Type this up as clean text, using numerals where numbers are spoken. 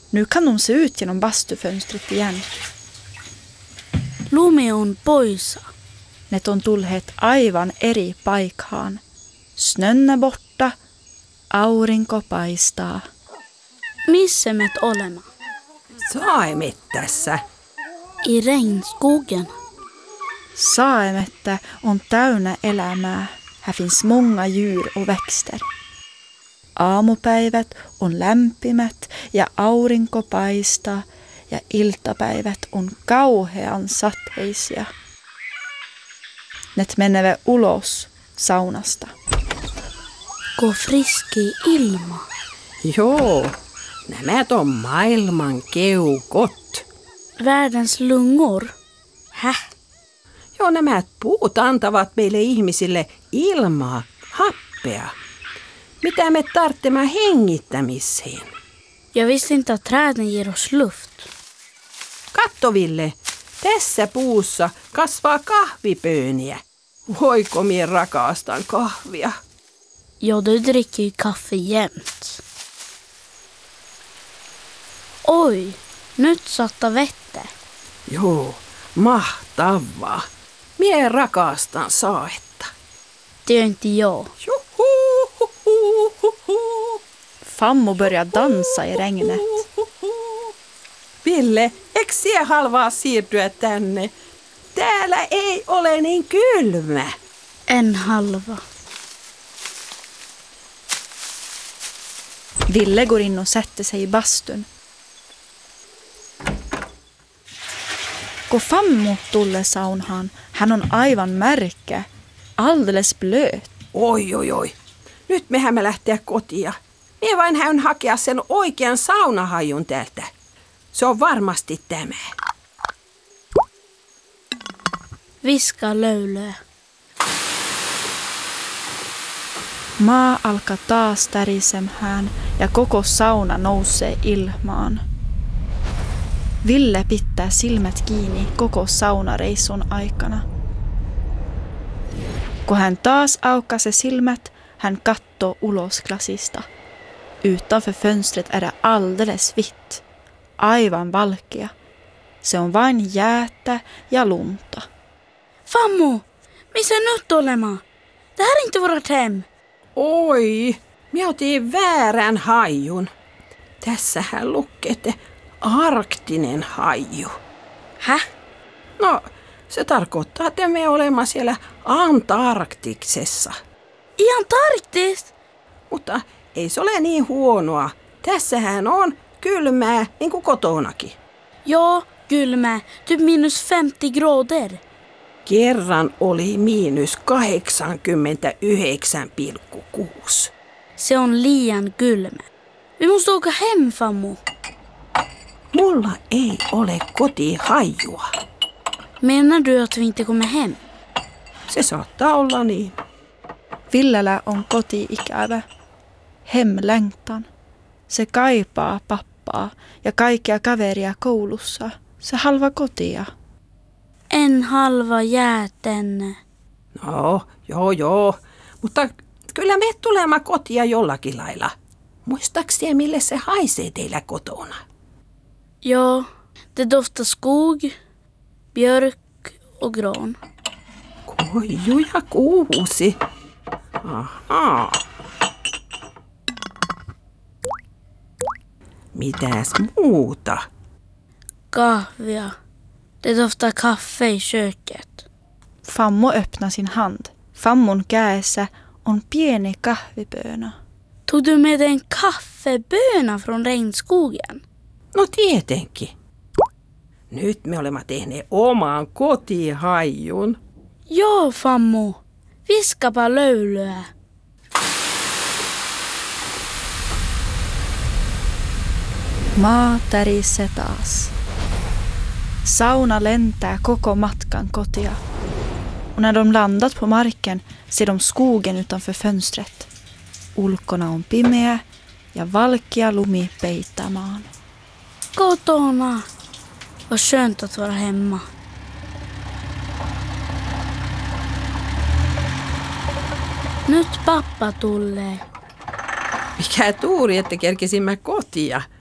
Nu kan de se ut genom bastufönstret igen. Lumi on poissa. Ne on tulleet aivan eri paikkaan. Snön är borta, aurinko paistaa. Missä me olemme? Saamettässä. I regnskogen. Saamettä on täynnä elämää. Här finns många djur och växter. Aamupäivät on lämpimät ja aurinko paistaa ja iltapäivät on kauhean sateisia. Ne menevät ulos saunasta. Gå friski ilma. Joo, nämä on maailman keukot. Världens lungor. Häh? Joo, nämä puut antavat meille ihmisille ilmaa, happea. Mitä me tarvitsemme hengittämiseen? Jag visste inte att träden ger oss luft. Katso, Ville, tässä puussa kasvaa kahvipööniä. Voiko minä rakastan kahvia? Ja, du dricker ju kaffe jämt. Oj, nyt satta vettä. Joo, mahtavaa. Mie rakastan saetta. Det gör inte jag. Fammo börjar dansa i regnet. Ville, eikö sinä halvaa siirtyä tänne? Täällä ei ole niin kylmä. En halva. Ville går in och sätter sig i bastun. Går Fammo tulle saunhaan. Hän on aivan märkä, alldeles blöt. Oi. Nyt mehän me lähteä kotia. Mie vain hän hakea sen oikean saunahajun täältä. Se on varmasti tämä. Viska löylöä. Maa alkaa taas tärisemään ja koko sauna nousee ilmaan. Ville pitää silmät kiinni koko saunareissun aikana. Kun hän taas aukaisee silmät, hän katsoo ulos klasista. Utanför fönstret är det alldeles vitt, aivan valkea. Se on vain jäätä ja lunta. Fammo, missä nyt olemme? Det här är inte vårt hem. Oi, minä otin väärän hajun. Tässähän lukee, että arktinen haju. Häh? No, se tarkoittaa, että me olemme siellä Antarktiksessa. I Antarktis? Mutta ei se ole niin huonoa. Tässähän on kylmää, niin kuin kotonakin. Ja, kylmä. Typ -50 grader. Kerran oli -89,6. Se on liian kylmä. Vi måste åka hem, Fammo. Mulla ei ole kotihajua. Menar du att vi inte kommer hem? Se saattaa olla niin. Villellä on koti-ikävä, hemlängtan. Se kaipaa pappaa ja kaikkia kaveria koulussa. Se halva kotia. En halva jää tänne. No, joo. Mutta kyllä me tulemme kotia jollakin lailla. Muistaakseni, mille se haisee teillä kotona? Ja, det doftar skog, björk och gran. Koiju ja kuusi. Ahaa. Mitäs muuta? Kahvia. Det doftar kaffe i köket. Fammo öppnar sin hand. Fammon kädessä on pieni kahvipöönä. Tog du med en kaffeböna från regnskogen? No tietenkin. Nyt me olemme tehneet oman kotihajun. Ja, Fammo. Viskapa löylöä. Maa tärisee taas. Sauna lentää koko matkan kotia. Och när de landat på marken ser de skogen utanför fönstret. Ulkona on pimeä ja valkea lumi peittää maan. Kotona. Vad skönt att vara hemma. Nyt pappa tulee. Mikä tuuri, että kerkisimme kotia.